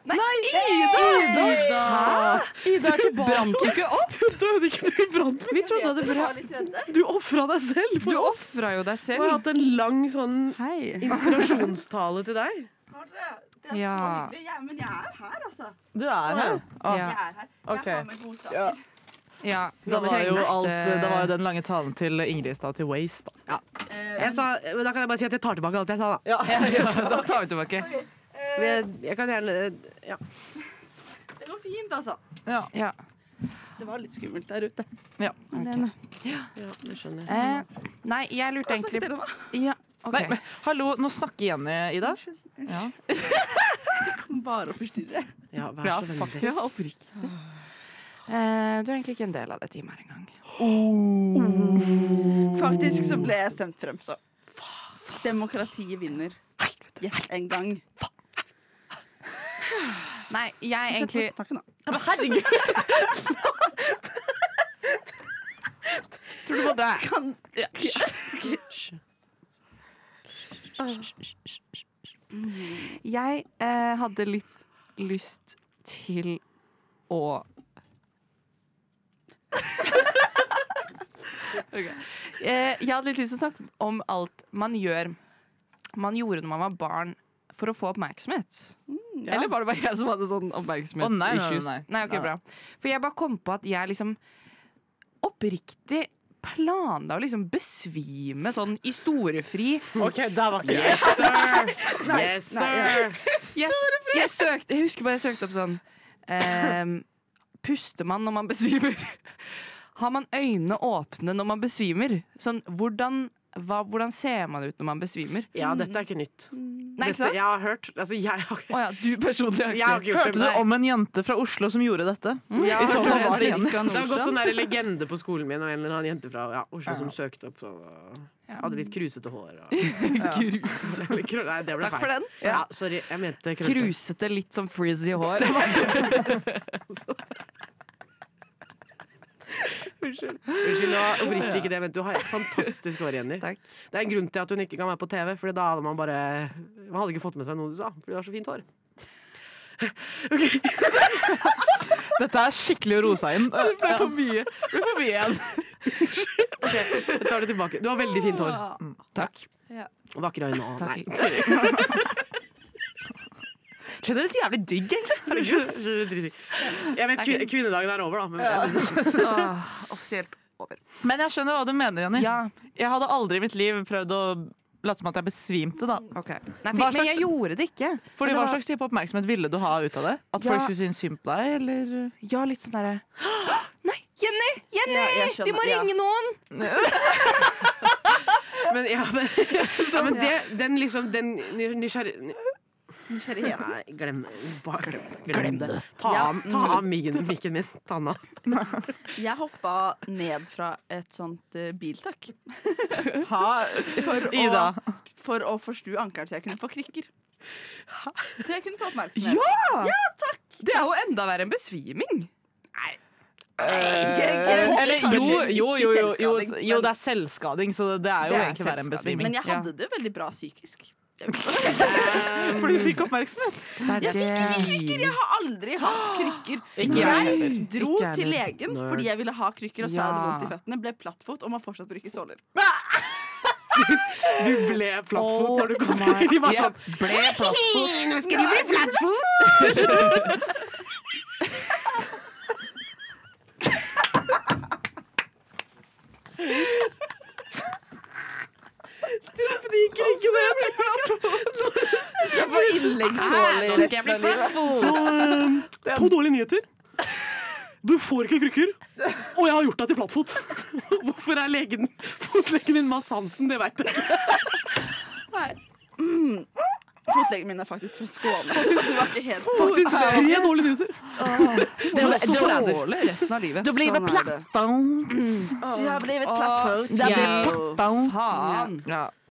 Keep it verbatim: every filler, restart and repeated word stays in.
Nei, Ida! Ida! Ida er tilbake. Brant du ikke opp? Døde ikke du i brannen? Vi trodde det bra. Du offra deg selv. Du offra jo deg Du selv. har hatt en lang sånn Hei. inspirasjonstale til deg. Har dere? Det er Ja. så hyggelig. Ja, men jeg er her, altså. Du er her? Ja. Jeg er her. Jeg Ok. har med gode saker. Ja. Ja, Det var, jo tenkte- alt, det var jo den lange talen til Ingrid i stad, til Waze, da. Eh, Jeg sa, men da kan jeg bare si at jeg tar tilbake alt jeg sa, da. Ja. Da tar vi tilbake. Jeg, jeg kan gjerne ja. Det går fint, altså. Ja. Ja. Det var litt skummelt der ute. Ja. Alene. ja, det skjønner jeg. Eh, nei, jeg lurte Hva egentlig snakket dere om? Ja, ok. Nei, men, hallo, nå snakker Jenny, Ida. Ja. Bare å forstyrre. Ja, vær Ja, så vennlig. faktisk. Ja, oppriktig. Eh, du er egentlig ikke en del av det teamet her engang. Faktisk så ble jeg stemt frem, så. Demokratiet vinner. Yes, en gang. Nei, jeg egentlig Takk nå. Men herregud! Tror du må dra. Kan Jeg eh, hadde litt lyst til å Ok. eh, Jeg hadde litt lyst til å snakke om alt man gjør Man gjorde når man var barn for å få oppmerksomhet. ja. Eller var det bare jeg som hadde sånn Å, nei, oppmerksomhetsissues? nei, nei, nei. ok, bra. For jeg bare kom på at jeg liksom oppriktig planla å liksom besvime sånn i storefri. OK, der var ikke Yes, sir! Yes, sir! Jeg, jeg, søkte, jeg husker bare jeg søkte opp sånn ehm, Puster man når man besvimer? Har man øynene åpne når man besvimer? Sånn, hvordan, hva, hvordan ser man ut når man besvimer? Ja, dette er ikke nytt. Nei, ikke Dette, sant? jeg har hørt altså, jeg har, Å ja, du personlig har jeg har ikke ikke gjort Hørte det. du om en jente fra Oslo som gjorde dette? Ja, I så fall var det Jenny. Det har gått sånn der legende på skolen min og en eller annen jente fra ja, Oslo Ja. som søkte opp sånn, og hadde litt krusete hår. Og, Krus. Eller kru- Nei, det ble Takk feil. for den. Ja, sorry, jeg mente krøllete. Krusete, litt sånn frizzy hår. Unnskyld. Unnskyld, det var oppriktig ikke det, men du har et fantastisk hår, Jenny. Takk. Det er en grunn til at hun ikke kan være på T V, for da hadde man bare Man hadde ikke fått med seg noe du sa, for du har så fint hår. Dette er skikkelig å roe seg inn. Det ble for mye. Det ble for mye igjen. OK, jeg tar det tilbake. Du har veldig fint hår. Takk. Og vakre øyne. Å, Takk. nei. Kjenner det jævlig digg, egentlig. Jeg vet kvin kvinnedagen er over, da. Men jeg synes, Åh, offisielt over. Men jeg skjønner hva du mener, Jenny. Ja, Jeg hadde aldri i mitt liv prøvd å late som at jeg besvimte, da. ok. Nei, for, Hva Men slags- jeg gjorde det ikke. Fordi det Hva var- slags type oppmerksomhet ville du ha ut av det? At Ja. folk skulle synes synd på deg, eller? Ja, litt sånn derre Nei, Jenny! Jenny! Ja, jeg skjønner, Vi må ja. ringe noen! men, ja, men, ja, men det, den liksom Den nysgjerrig... Nysgjerrighet. Nei, glem, bare glem, glem det. Ta Ja. av, ta av mikken, mikken min. Ta den av. Jeg hoppa ned fra et sånt uh, biltak Ha, for Ida. å, for å forstue ankelen, så jeg kunne få krykker. Så jeg kunne få oppmerksomhet. Det er jo enda verre enn besviming. Eh, eller jo, jo, jo, jo, jo, jo, selvskading, jo, men- det er selvskading, så det er jo Det er egentlig verre enn selvskading, besviming. Men jeg hadde det veldig bra psykisk. Jeg, jeg For du fikk oppmerksomhet. Det er fikk ikke krykker! Jeg har aldri hatt krykker. Ikke jeg Jeg heller. dro Ikke jeg til heller. legen Nerd. fordi jeg ville ha krykker, og så hadde jeg Ja. vondt i føttene. Ble plattfot og må fortsatt bruke såler. Du ble plattfot Oh når du kom my- inn. Bare Jeg sånn, ble plattfot. nå skal du bli plattfot! De krykkene jeg Skal få innleggssåler Nå skal jeg bli plattfot. Så, to dårlige nyheter. Du får ikke krykker, og jeg har gjort deg til plattfot. Hvorfor er legen, fotlegen min Mats Hansen? Det vet jeg ikke. Nei. Mm. Fotlegen min er faktisk fra Skåne, så det var ikke helt Faktisk tre dårlige nyheter. Det var såle resten av livet. Du blir Sånn er det. plattfot. Så jeg har blitt Åh, plattfot. Det blir er plattfot. Faen. Ja.